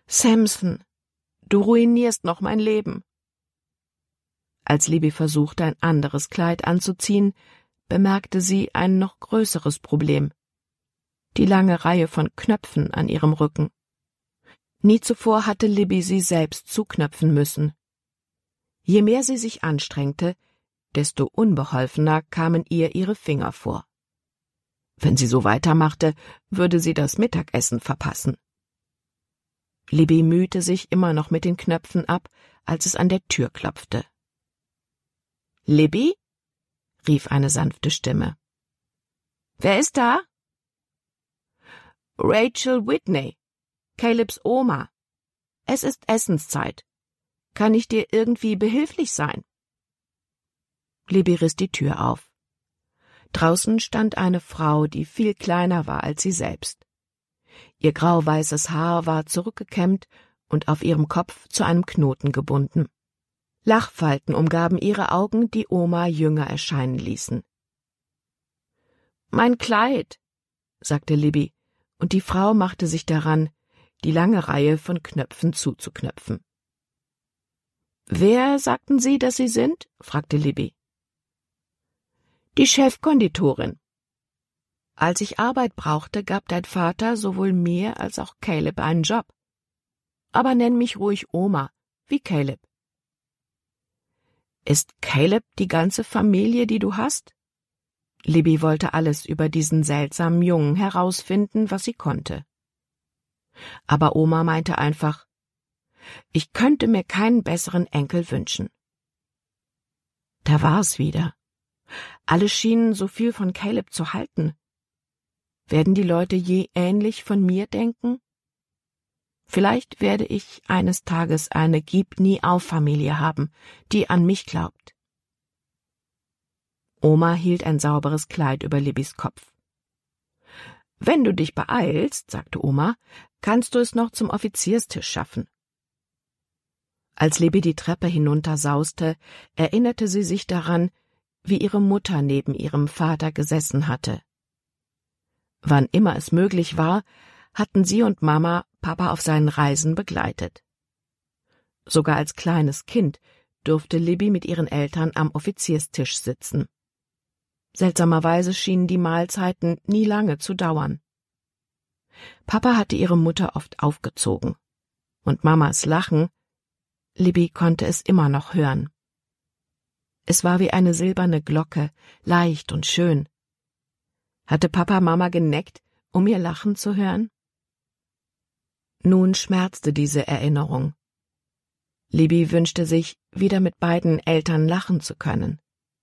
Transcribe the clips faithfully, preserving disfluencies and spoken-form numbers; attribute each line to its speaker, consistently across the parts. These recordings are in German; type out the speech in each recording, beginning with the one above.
Speaker 1: »Samson, du ruinierst noch mein Leben.« Als Libby versuchte, ein anderes Kleid anzuziehen, bemerkte sie ein noch größeres Problem: die lange Reihe von Knöpfen an ihrem Rücken. Nie zuvor hatte Libby sie selbst zuknöpfen müssen. Je mehr sie sich anstrengte, desto unbeholfener kamen ihr ihre Finger vor. Wenn sie so weitermachte, würde sie das Mittagessen verpassen. Libby mühte sich immer noch mit den Knöpfen ab, als es an der Tür klopfte. »Libby?« rief eine sanfte Stimme. »Wer ist da?« »Rachel Whitney, Calebs Oma. Es ist Essenszeit. Kann ich dir irgendwie behilflich sein?« Libby riss die Tür auf. Draußen stand eine Frau, die viel kleiner war als sie selbst. Ihr grau-weißes Haar war zurückgekämmt und auf ihrem Kopf zu einem Knoten gebunden. Lachfalten umgaben ihre Augen, die Oma jünger erscheinen ließen. »Mein Kleid«, sagte Libby, und die Frau machte sich daran, die lange Reihe von Knöpfen zuzuknöpfen. »Wer sagten Sie, dass Sie sind?« fragte Libby. »Die Chefkonditorin. Als ich Arbeit brauchte, gab dein Vater sowohl mir als auch Caleb einen Job. Aber nenn mich ruhig Oma, wie Caleb.« »Ist Caleb die ganze Familie, die du hast?« Libby wollte alles über diesen seltsamen Jungen herausfinden, was sie konnte. Aber Oma meinte einfach: »Ich könnte mir keinen besseren Enkel wünschen.« Da war es wieder. Alle schienen so viel von Caleb zu halten. Werden die Leute je ähnlich von mir denken? Vielleicht werde ich eines Tages eine Gib-nie-auf-Familie haben, die an mich glaubt. Oma hielt ein sauberes Kleid über Libbys Kopf. »Wenn du dich beeilst«, sagte Oma, »kannst du es noch zum Offizierstisch schaffen.« Als Libby die Treppe hinuntersauste, erinnerte sie sich daran, wie ihre Mutter neben ihrem Vater gesessen hatte. Wann immer es möglich war, hatten sie und Mama Papa auf seinen Reisen begleitet. Sogar als kleines Kind durfte Libby mit ihren Eltern am Offizierstisch sitzen. Seltsamerweise schienen die Mahlzeiten nie lange zu dauern. Papa hatte ihre Mutter oft aufgezogen, und Mamas Lachen, Libby konnte es immer noch hören. Es war wie eine silberne Glocke, leicht und schön. Hatte Papa Mama geneckt, um ihr Lachen zu hören? Nun schmerzte diese Erinnerung. Libby wünschte sich, wieder mit beiden Eltern lachen zu können.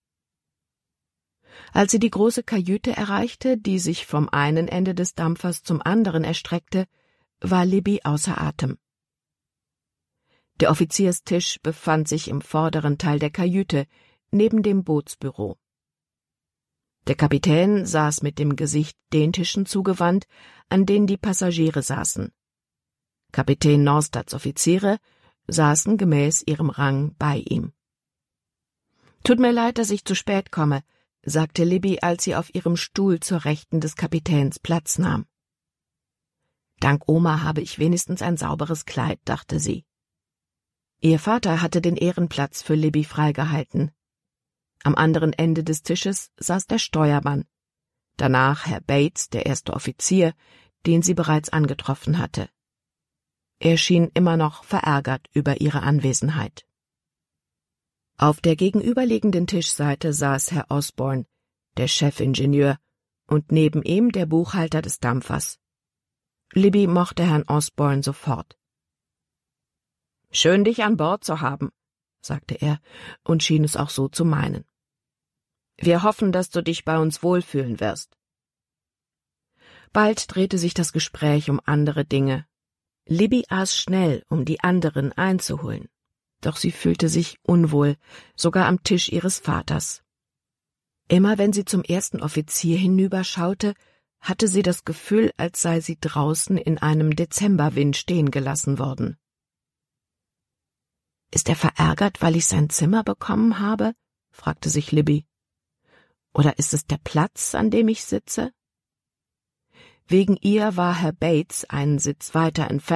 Speaker 1: Als sie die große Kajüte erreichte, die sich vom einen Ende des Dampfers zum anderen erstreckte, war Libby außer Atem. Der Offizierstisch befand sich im vorderen Teil der Kajüte, neben dem Bootsbüro. Der Kapitän saß mit dem Gesicht den Tischen zugewandt, an denen die Passagiere saßen. Kapitän Norstads Offiziere saßen gemäß ihrem Rang bei ihm. »Tut mir leid, dass ich zu spät komme«, sagte Libby, als sie auf ihrem Stuhl zur Rechten des Kapitäns Platz nahm. »Dank Oma habe ich wenigstens ein sauberes Kleid«, dachte sie. Ihr Vater hatte den Ehrenplatz für Libby freigehalten. Am anderen Ende des Tisches saß der Steuermann, danach Herr Bates, der erste Offizier, den sie bereits angetroffen hatte. Er schien immer noch verärgert über ihre Anwesenheit. Auf der gegenüberliegenden Tischseite saß Herr Osborne, der Chefingenieur, und neben ihm der Buchhalter des Dampfers. Libby mochte Herrn Osborne sofort. »Schön, dich an Bord zu haben«, sagte er und schien es auch so zu meinen. »Wir hoffen, dass du dich bei uns wohlfühlen wirst.« Bald drehte sich das Gespräch um andere Dinge. Libby aß schnell, um die anderen einzuholen. Doch sie fühlte sich unwohl, sogar am Tisch ihres Vaters. Immer wenn sie zum ersten Offizier hinüberschaute, hatte sie das Gefühl, als sei sie draußen in einem Dezemberwind stehen gelassen worden. »Ist er verärgert, weil ich sein Zimmer bekommen habe?« fragte sich Libby. »Oder ist es der Platz, an dem ich sitze?« Wegen ihr war Herr Bates einen Sitz weiter entfernt